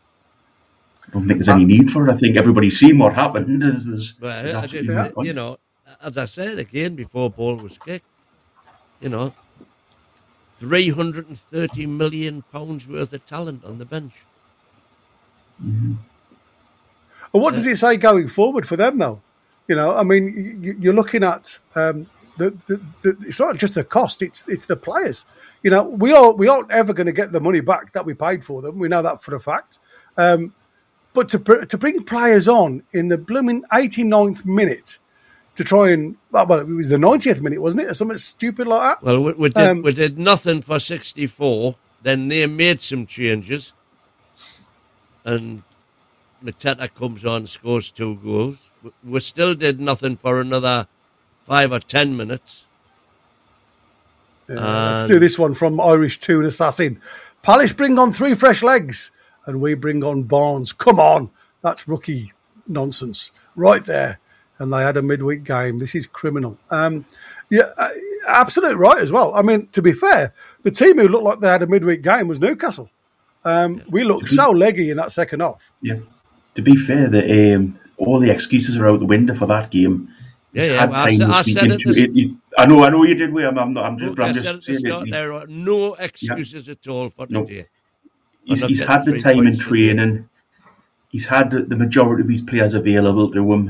I don't think there's any need for it. I think everybody's seen what happened. There's, there's, well, there's I did, no you know, as I said again before ball was kicked, you know, three hundred thirty million pounds worth of talent on the bench. Mm-hmm. And what does it say going forward for them, though? You know, I mean, you're looking at um, the, the, the. It's not just the cost; it's it's the players. You know, we are we aren't ever going to get the money back that we paid for them. We know that for a fact. Um, but to to bring players on in the blooming eighty-ninth minute to try and well, it was the ninetieth minute, wasn't it, or something stupid like that? Well, we, we did um, we did nothing for sixty-four. Then they made some changes, and Mateta comes on, scores two goals. We still did nothing for another five or ten minutes. Yeah, let's do this one from Irish Toon Assassin. Palace bring on three fresh legs, and we bring on Barnes. Come on, that's rookie nonsense right there. And they had a midweek game. This is criminal. Um, yeah, uh, absolutely right as well. I mean, to be fair, the team who looked like they had a midweek game was Newcastle. Um, yeah. We looked so leggy in that second half. Yeah. To be fair, the, um, all the excuses are out the window for that game. Yeah, yeah. Well, I, I said it, this, it, it. I know, I know you did. I'm, I'm not. I'm just. I I'm said just at the start, it, there are no excuses yeah. at all for no. today. He's, he's had the time in training. He's had the majority of his players available to him.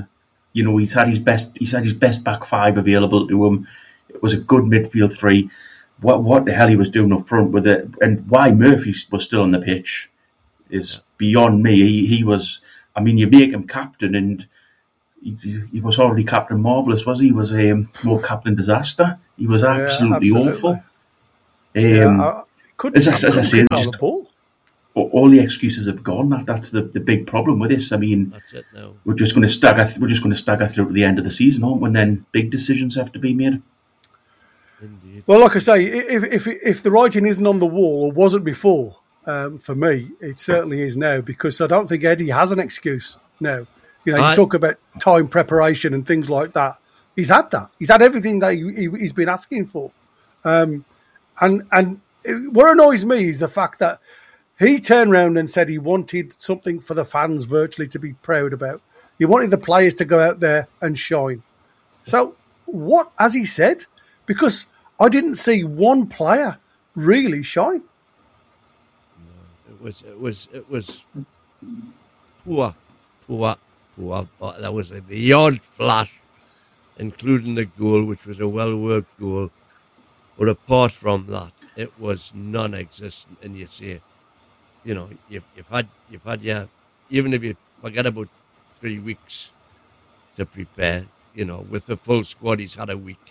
You know, he's had his best. He's had his best back five available to him. It was a good midfield three. What what the hell he was doing up front with it, and why Murphy was still on the pitch is yeah. beyond me. He he was. I mean, you make him captain, and he, he was already Captain Marvellous, was he? He was a um, no Captain Disaster. He was absolutely, yeah, absolutely. awful. Um, yeah, I couldn't, as, as, as I say, just, the ball. all the excuses have gone. That that's the, the big problem with this. I mean, that's it now. We're just going to stagger. We're just going to stagger through to the end of the season, aren't we? And then big decisions have to be made. Indeed. Well, like I say, if if if the writing isn't on the wall or wasn't before, um, for me, it certainly is now, because I don't think Eddie has an excuse now. You know, I, you talk about time preparation and things like that. He's had that. He's had everything that he, he, he's been asking for. Um, and and it, what annoys me is the fact that he turned around and said he wanted something for the fans virtually to be proud about. He wanted the players to go out there and shine. So what has he said? Because I didn't see one player really shine. No, it was it was it was poor, poor, poor. But there was a, the odd flash, including the goal, which was a well-worked goal. But apart from that, it was non-existent. And you say, you know, you've, you've had you've had your, even if you forget about three weeks to prepare, you know, with the full squad, he's had a week.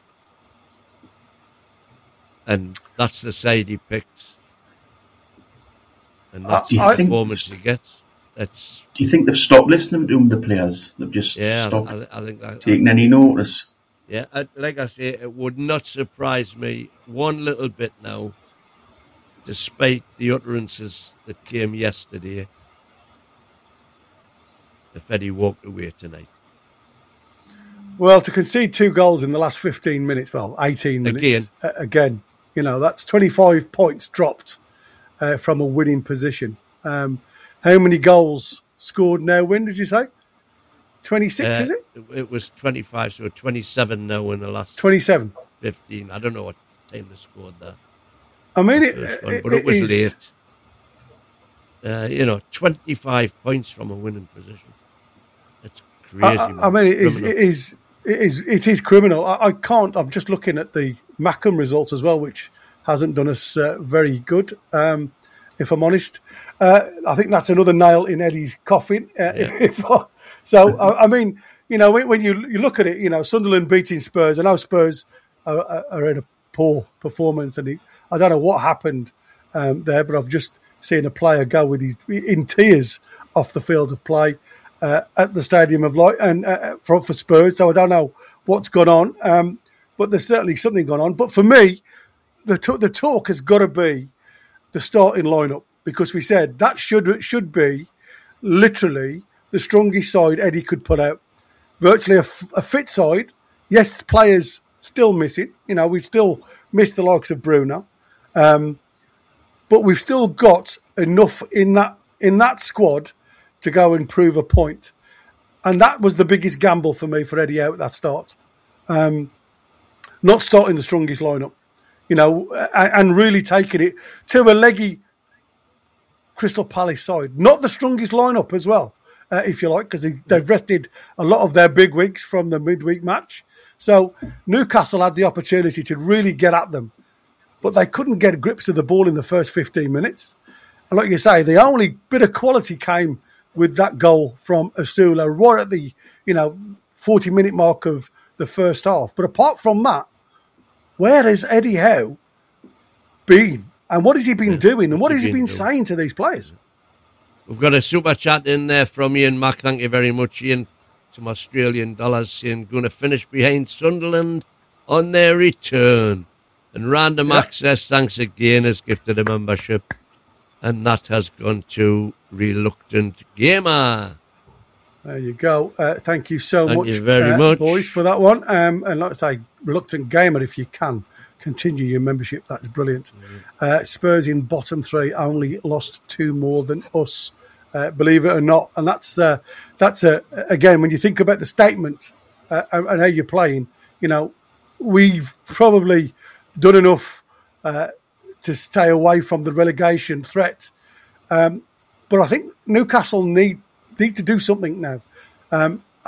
And that's the side he picks. And that's uh, the performance he gets. That's, do you think they've stopped listening to him, the players? They've just yeah, stopped I, I think that, taking I, any notice? Yeah, I, like I say, it would not surprise me one little bit now, despite the utterances that came yesterday, if Eddie walked away tonight. Well, to concede two goals in the last fifteen minutes, well, eighteen minutes, again, uh, again you know, that's twenty-five points dropped uh, from a winning position. Um, how many goals scored now win, did you say? twenty-six, uh, is it? It was twenty-five, so twenty-seven now in the last twenty-seven. fifteen. I don't know what time they scored there. I mean, it, one, it, but it was is, late. Uh, you know, twenty-five points from a winning position. That's crazy. I, I mean, it is, it is, it is, it is criminal. I, I can't. I'm just looking at the Mackham results as well, which hasn't done us uh, very good. Um, if I'm honest, uh, I think that's another nail in Eddie's coffin. Uh, Yeah. if I, so, I, I mean, you know, when, when you you look at it, you know, Sunderland beating Spurs. I know Spurs are, are in a poor performance, and he, I don't know what happened um, there, but I've just seen a player go with his in tears off the field of play uh, at the Stadium of Light and uh, for, for Spurs. So I don't know what's gone on, um, but there's certainly something gone on. But for me, the t- the talk has got to be the starting lineup, because we said that should should be literally the strongest side Eddie could put out. Virtually a, f- a fit side. Yes, players still miss it. You know, we've still missed the likes of Bruno, um, but we've still got enough in that in that squad to go and prove a point. And that was the biggest gamble for me for Eddie out at that start. Um, not starting the strongest lineup, you know, and, and really taking it to a leggy Crystal Palace side. Not the strongest lineup as well, uh, if you like, because they, they've rested a lot of their big wigs from the midweek match. So Newcastle had the opportunity to really get at them, but they couldn't get grips of the ball in the first fifteen minutes. And like you say, the only bit of quality came with that goal from Asula right at the, you know, forty-minute mark of the first half. But apart from that, where has Eddie Howe been? And what has he been yeah, doing? And what has he been, been saying to these players? We've got a super chat in there from Ian Mack. Thank you very much, Ian. Some Australian dollars saying going to finish behind Sunderland on their return. And Random yeah. Access, thanks again, has gifted a membership. And that has gone to Reluctant Gamer. There you go. Uh, thank you so thank much, you very uh, much, boys, for that one. Um, and like I say, Reluctant Gamer, if you can, continue your membership. That's brilliant. Mm-hmm. Uh, Spurs in bottom three, only lost two more than us, uh, believe it or not. And that's, uh, that's uh, again, when you think about the statement uh, and how you're playing, you know, we've probably done enough uh, to stay away from the relegation threat. Um, but I think Newcastle need need to do something now. Um,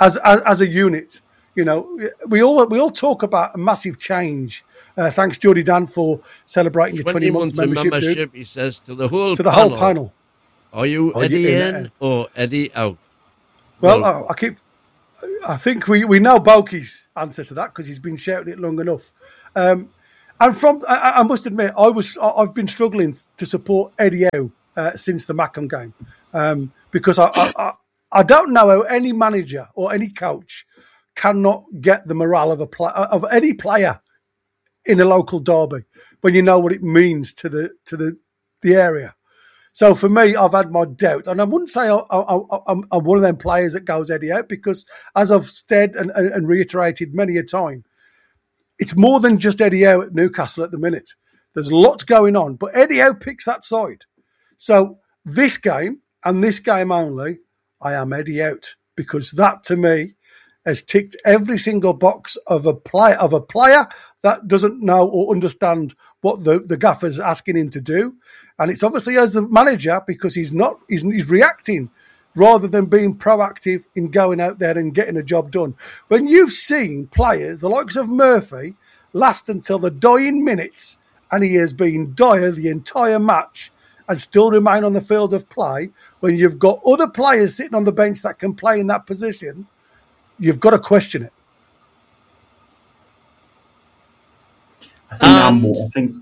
as, as as a unit. You know, we all we all talk about a massive change. Uh, thanks, Geordie Dan, for celebrating your twenty months membership, membership dude. He says to the whole to the panel, whole panel. Are you Are Eddie you in in it? or Eddie out? Well, Well, I, I keep. I think we, we know Boki's answer to that because he's been shouting it long enough. Um, and from, I, I must admit, I was I- I've been struggling to support Eddie Howe uh, since the Mackham game um, because I, I I I don't know how any manager or any coach cannot get the morale of a pla- of any player in a local derby when you know what it means to the to the the area. So for me, I've had my doubt, and I wouldn't say I, I, I, I'm, I'm one of them players that goes Eddie out because, as I've said and, and, and reiterated many a time, it's more than just Eddie Howe at Newcastle at the minute. There's lots going on, but Eddie Howe picks that side. So this game and this game only, I am Eddie out because that to me has ticked every single box of a play of a player that doesn't know or understand what the, the gaffer's asking him to do. And it's obviously as the manager because he's not he's, he's reacting rather than being proactive in going out there and getting a job done. When you've seen players, the likes of Murphy, last until the dying minutes, and he has been dire the entire match and still remain on the field of play, when you've got other players sitting on the bench that can play in that position, you've got to question it. I think I'm And- more. I think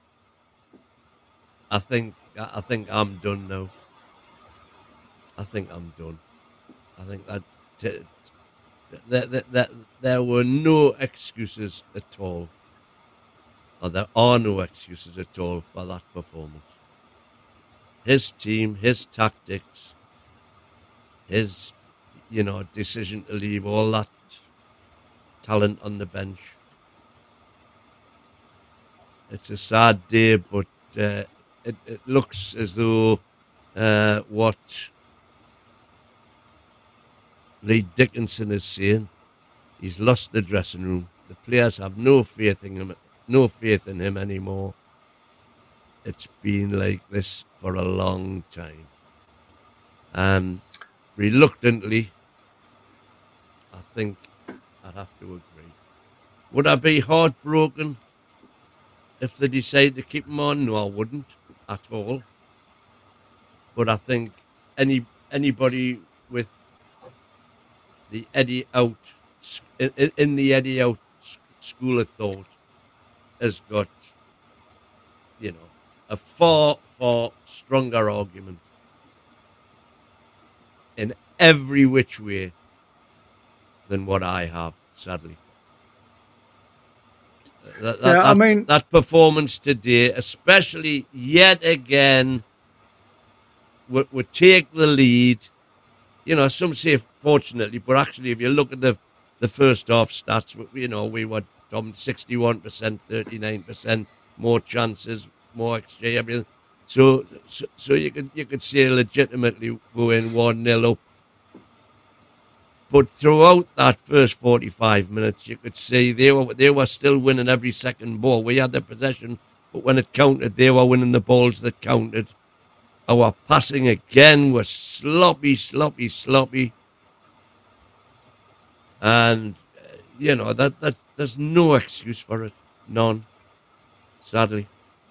I think I think I'm done now. I think I'm done. I think that t- that, that, that there were no excuses at all, or there are no excuses at all for that performance. His team, his tactics, his you know decision to leave all that talent on the bench. It's a sad day, but uh, it, it looks as though uh, what Lee Dickinson is saying, he's lost the dressing room. The players have no faith in him, no faith in him anymore. It's been like this for a long time, and reluctantly, I think I'd have to agree. Would I be heartbroken if they decide to keep him on? No, I wouldn't at all. But I think any anybody with the Eddie out in, in the Eddie out school of thought has got, you know, a far far stronger argument in every which way than what I have, sadly. That, that, Yeah, I that- mean- that performance today, especially yet again, would, would take the lead. You know, some say fortunately, but actually, if you look at the the first half stats, you know, we were um, sixty-one percent, thirty-nine percent, more chances, more X G, everything. So, so, so you could you could say legitimately go in one nil up. But throughout that first forty-five minutes, you could see they were they were still winning every second ball. We had the possession, but when it counted, they were winning the balls that counted. Our passing again was sloppy, sloppy, sloppy. And, uh, you know, that, that there's no excuse for it. None. Sadly.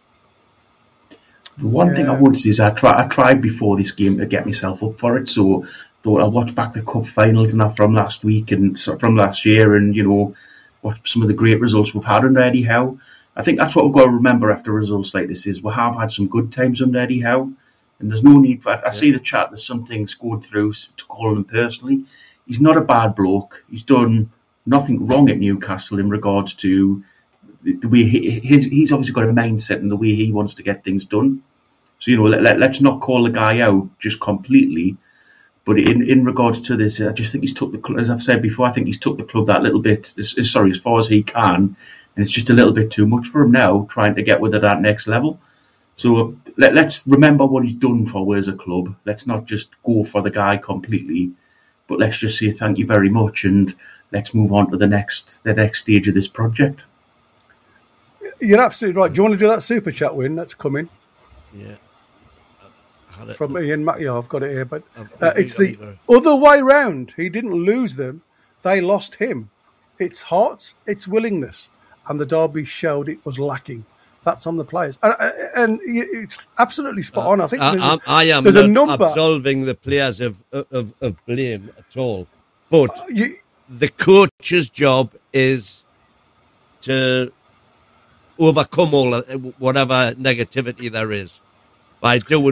the one thing I Yeah. would say is I try I tried before this game to get myself up for it. So thought I'll watch back the cup finals and that from last week and so- from last year, and you know, watch some of the great results we've had under Eddie Howe. I think that's what we've got to remember after results like this is we have had some good times under Eddie Howe, and there's no need for. I see the chat. There's some things going through to call him personally. He's not a bad bloke. He's done nothing wrong at Newcastle in regards to the the way he, his, he's obviously got a mindset and the way he wants to get things done. So you know, let, let, let's not call the guy out just completely. But in, in regards to this, I just think he's took the cl- as I've said before. I think he's took the club that little bit. as- as- Sorry, as far as he can, and it's just a little bit too much for him now. Trying to get with it at that next level. So let, let's remember what he's done for us as a club. Let's not just go for the guy completely, but let's just say thank you very much and let's move on to the next the next stage of this project. You're absolutely right. Do you want to do that super chat win that's coming? Yeah. had it. from Ian Mac. Yeah, I've got it here, but I've- uh, I've it's the got it. other way round. He didn't lose them; they lost him. It's hearts, it's willingness, and the Derby showed it was lacking. That's on the players, and, and it's absolutely spot on. I think I, there's, I, I am there's not a number. absolving the players of, of, of blame at all. But You, the coach's job is to overcome all of, whatever negativity there is by doing